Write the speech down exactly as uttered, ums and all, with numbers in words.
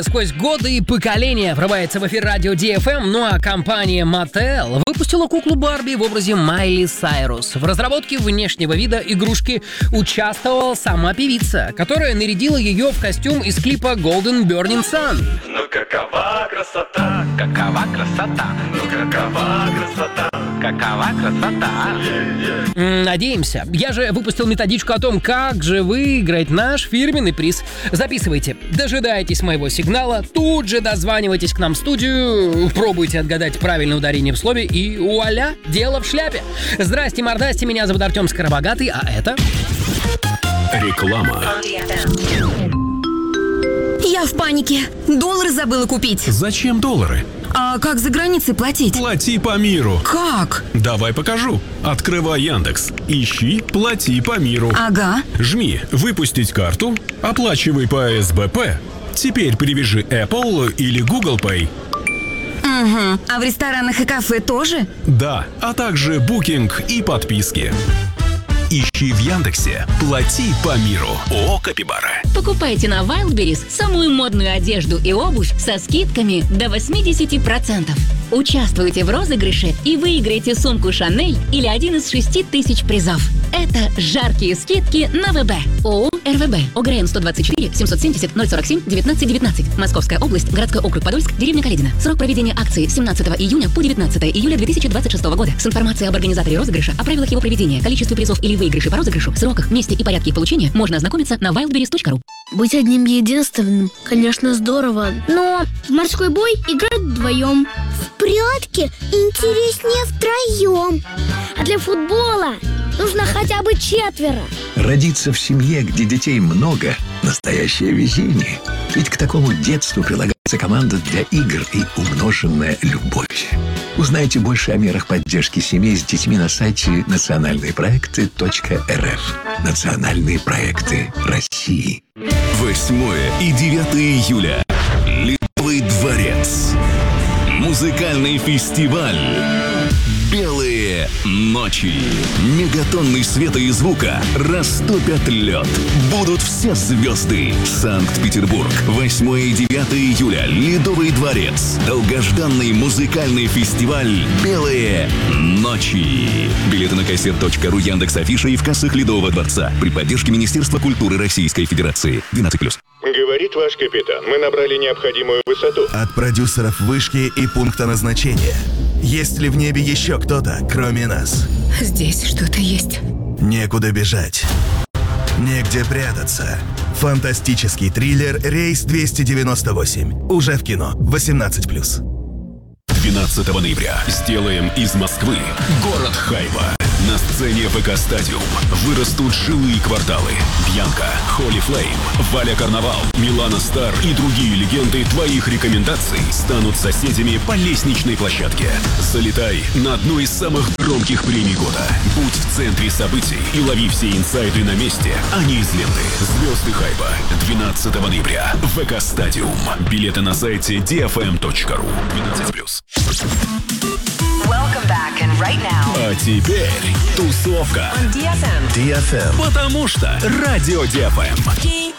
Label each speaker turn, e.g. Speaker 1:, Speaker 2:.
Speaker 1: Сквозь годы и поколения врывается в эфир радио ди эф эм, ну а компания Mattel выпустила куклу Барби в образе Майли Сайрус. В разработке внешнего вида игрушки участвовала сама певица, которая нарядила ее в костюм из клипа Golden Burning Sun.
Speaker 2: Ну какова красота, какова красота, ну какова красота, какова красота.
Speaker 1: Надеемся. Я же выпустил методичку о том, как же выиграть наш фирменный приз. Записывайте, дожидайтесь моего сигнала, тут же дозванивайтесь к нам в студию, пробуйте отгадать правильное ударение в слове и вуаля, дело в шляпе. Здрасте, мордасти, меня зовут Артем Скоробогатый, а это...
Speaker 3: Реклама.
Speaker 4: Я в панике. Доллары забыла купить.
Speaker 3: Зачем доллары?
Speaker 4: А как за границей платить?
Speaker 3: Плати по миру.
Speaker 4: Как?
Speaker 3: Давай покажу. Открывай Яндекс. Ищи «Плати по миру».
Speaker 4: Ага.
Speaker 3: Жми «Выпустить карту», оплачивай по эс бэ пэ. Теперь привяжи Apple или Google Pay.
Speaker 4: Угу. А в ресторанах и кафе тоже?
Speaker 3: Да, а также букинг и подписки. Ищи в Яндексе «Плати по миру». ООО «Капибара».
Speaker 5: Покупайте на Wildberries самую модную одежду и обувь со скидками до восемьдесят процентов. Участвуйте в розыгрыше и выиграйте сумку Шанель или один из шести тысяч призов. Это жаркие скидки на ВБ. ООО эр вэ бэ. ОГРН сто двадцать четыре семьсот семьдесят ноль сорок семь девятнадцать девятнадцать. Московская область, городской округ Подольск, деревня Каледина. Срок проведения акции семнадцатого июня по девятнадцатое июля две тысячи двадцать шестого года. С информацией об организаторе розыгрыша, о правилах его проведения, количестве призов или выигрыше по розыгрышу, сроках, месте и порядке их получения можно ознакомиться на wildberries точка ру.
Speaker 6: Быть одним единственным, конечно, здорово, но в морской бой играть вдвоем.
Speaker 7: В прятки интереснее втроем.
Speaker 6: А для футбола нужно хотя бы четверо.
Speaker 8: Родиться в семье, где детей много – настоящее везение. Ведь к такому детству прилагается команда для игр и умноженная любовь. Узнайте больше о мерах поддержки семей с детьми на сайте национальные проекты точка эр эф. Национальные проекты России.
Speaker 9: восьмое и девятое июля. Ледовый дворец. Музыкальный фестиваль «Белые ночи». Мегатонны света и звука растопят лед. Будут все звезды. Санкт-Петербург. восьмое и девятое июля. Ледовый дворец. Долгожданный музыкальный фестиваль «Белые ночи». Билеты на кассет точка ру, Яндекс.Афиша и в кассах Ледового дворца. При поддержке Министерства культуры Российской Федерации. двенадцать плюс.
Speaker 10: Говорит ваш капитан, мы набрали необходимую высоту.
Speaker 11: От продюсеров вышки и пункта назначения. Есть ли в небе еще кто-то, кроме нас?
Speaker 4: Здесь что-то есть.
Speaker 11: Некуда бежать. Негде прятаться. Фантастический триллер «Рейс двести девяносто восемь». Уже в кино. восемнадцать плюс.
Speaker 3: двенадцатого ноября сделаем из Москвы город хайпа. На сцене ВК Стадиум вырастут жилые кварталы. Бьянка, Холли Флейм, Валя Карнавал, Милана Стар и другие легенды твоих рекомендаций станут соседями по лестничной площадке. Залетай на одну из самых громких премий года. Будь в центре событий и лови все инсайды на месте, а не из ленты. Звезды хайпа. двенадцатого ноября. ВК Стадиум. Билеты на сайте ди эф эм точка ру. двенадцать плюс.
Speaker 12: Welcome back and right now.
Speaker 3: А теперь тусовка.
Speaker 12: On ди эф эм.
Speaker 3: ди эф эм. Потому что радио ди эф эм.